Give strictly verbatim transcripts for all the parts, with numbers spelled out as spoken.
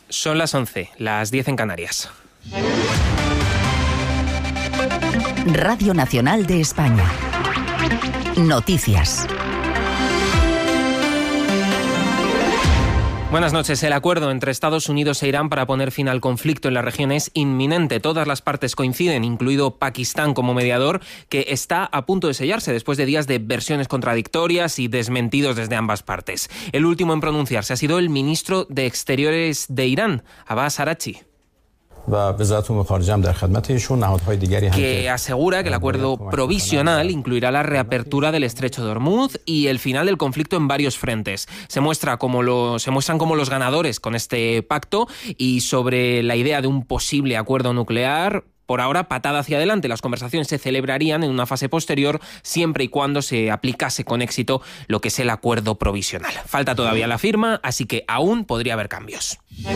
Son las once, las diez en Canarias. Radio Nacional de España. Noticias. Buenas noches. El acuerdo entre Estados Unidos e Irán para poner fin al conflicto en la región es inminente. Todas las partes coinciden, incluido Pakistán como mediador, que está a punto de sellarse después de días de versiones contradictorias y desmentidos desde ambas partes. El último en pronunciarse ha sido el ministro de Exteriores de Irán, Abbas Araghchi, que asegura que el acuerdo provisional incluirá la reapertura del estrecho de Hormuz y el final del conflicto en varios frentes. Se muestra como lo, se muestran como los ganadores con este pacto, y sobre la idea de un posible acuerdo nuclear, por ahora, patada hacia adelante. Las conversaciones se celebrarían en una fase posterior, siempre y cuando se aplicase con éxito lo que es el acuerdo provisional. Falta todavía la firma, así que aún podría haber cambios.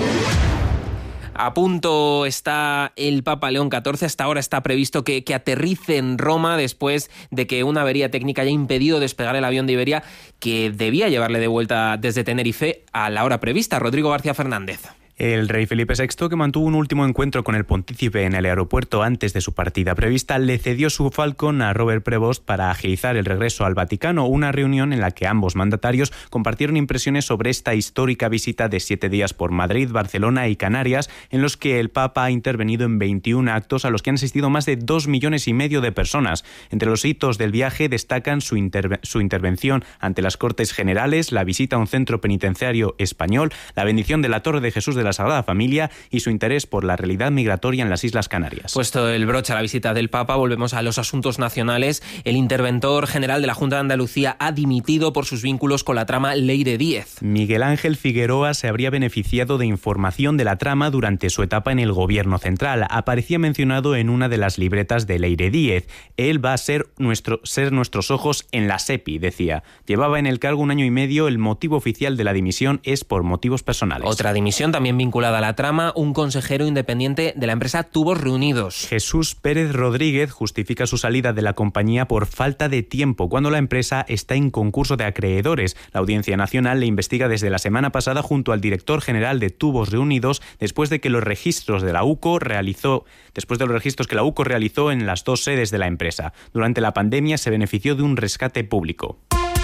A punto está el Papa León catorce. Hasta ahora está previsto que, que aterrice en Roma después de que una avería técnica haya impedido despegar el avión de Iberia que debía llevarle de vuelta desde Tenerife a la hora prevista. Rodrigo García Fernández. El rey Felipe sexto, que mantuvo un último encuentro con el pontífice en el aeropuerto antes de su partida prevista, le cedió su Falcon a Robert Prevost para agilizar el regreso al Vaticano, una reunión en la que ambos mandatarios compartieron impresiones sobre esta histórica visita de siete días por Madrid, Barcelona y Canarias, en los que el Papa ha intervenido en veintiún actos a los que han asistido más de dos millones y medio de personas. Entre los hitos del viaje destacan su, interve- su intervención ante las Cortes Generales, la visita a un centro penitenciario español, la bendición de la Torre de Jesús de la Sagrada Familia y su interés por la realidad migratoria en las Islas Canarias. Puesto el broche a la visita del Papa, volvemos a los asuntos nacionales. El interventor general de la Junta de Andalucía ha dimitido por sus vínculos con la trama Leire Díez. Miguel Ángel Figueroa se habría beneficiado de información de la trama durante su etapa en el Gobierno central. Aparecía mencionado en una de las libretas de Leire Díez. Él va a ser, nuestro, ser nuestros ojos en la SEPI, decía. Llevaba en el cargo un año y medio. El motivo oficial de la dimisión es por motivos personales. Otra dimisión también vinculada a la trama, un consejero independiente de la empresa Tubos Reunidos. Jesús Pérez Rodríguez justifica su salida de la compañía por falta de tiempo, cuando la empresa está en concurso de acreedores. La Audiencia Nacional le investiga desde la semana pasada junto al director general de Tubos Reunidos, después de que los registros de la UCO realizó, después de los registros que la UCO realizó en las dos sedes de la empresa. Durante la pandemia se benefició de un rescate público.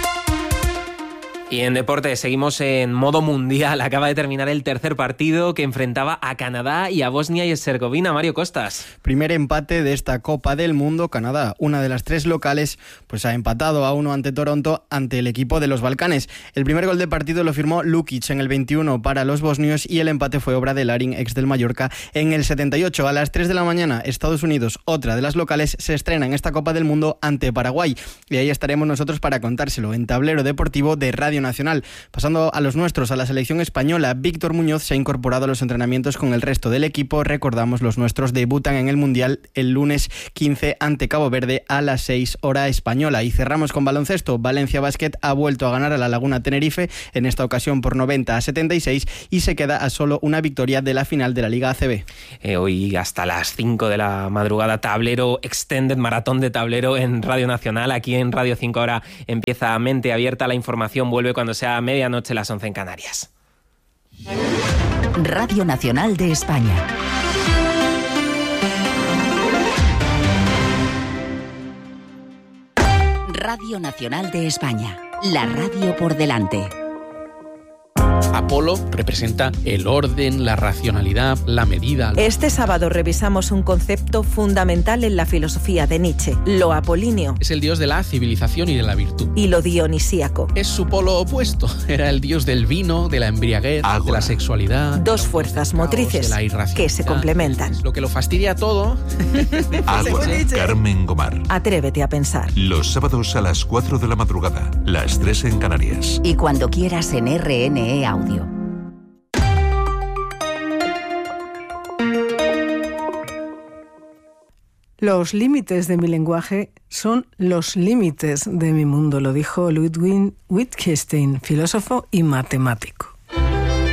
Y en deporte seguimos en modo mundial. Acaba de terminar el tercer partido que enfrentaba a Canadá y a Bosnia y Herzegovina. Mario Costas. Primer empate de esta Copa del Mundo. Canadá, una de las tres locales, pues ha empatado a uno ante Toronto, ante el equipo de los Balcanes. El primer gol de partido lo firmó Lukic en el veintiuno para los bosnios y el empate fue obra de Larin, ex del Mallorca, en el setenta y ocho. A las tres de la mañana, Estados Unidos, otra de las locales, se estrena en esta Copa del Mundo ante Paraguay. Y ahí estaremos nosotros para contárselo en Tablero Deportivo de Radio Nacional. Pasando a los nuestros, a la selección española, Víctor Muñoz se ha incorporado a los entrenamientos con el resto del equipo. Recordamos, los nuestros debutan en el Mundial el lunes quince ante Cabo Verde a las seis hora española. Y cerramos con baloncesto. Valencia Basket ha vuelto a ganar a la Laguna Tenerife, en esta ocasión por noventa a setenta y seis, y se queda a solo una victoria de la final de la Liga A C B. Eh, hoy hasta las cinco de la madrugada, tablero extended, maratón de tablero en Radio Nacional. Aquí en Radio cinco ahora empieza Mente Abierta. La información vuelve cuando sea a medianoche, las once en Canarias. Radio Nacional de España. Radio Nacional de España. La radio por delante. Apolo representa el orden, la racionalidad, la medida. Este sábado revisamos un concepto fundamental en la filosofía de Nietzsche, lo apolíneo. Es el dios de la civilización y de la virtud. Y lo dionisíaco. Es su polo opuesto. Era el dios del vino, de la embriaguez, Agua. de la sexualidad. Dos fuerzas motrices que se complementan. Lo que lo fastidia todo. Agua. Carmen Gomar. Atrévete a pensar. Los sábados a las cuatro de la madrugada, las tres en Canarias. Y cuando quieras en R N E Audio. Los límites de mi lenguaje son los límites de mi mundo, lo dijo Ludwig Wittgenstein, filósofo y matemático.